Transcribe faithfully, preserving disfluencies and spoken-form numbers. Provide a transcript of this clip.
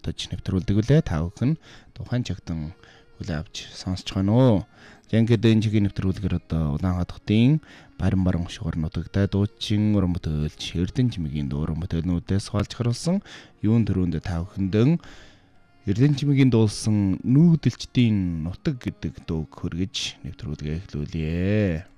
дуртаж нэвтрүүлдэг үлээ. Та бүхэн тухайн чагтан хүлээ авч сонсч байна уу? Ингээд энэ чигийн нэвтрүүлгээр одоо Улаанхаат хотын барин барин шугар нутагтай дуучин уран бүтээлч Эрдэнэ чимээгийн дуу уран бүтээлнүүдээс олж харуулсан юун төрөндө та бүхэндэн Эрдэнэ чимээгийн дуулсан нүүдэлчдийн нутаг гэдэг дууг хөргөж нэвтрүүлгээ эхлүүлье.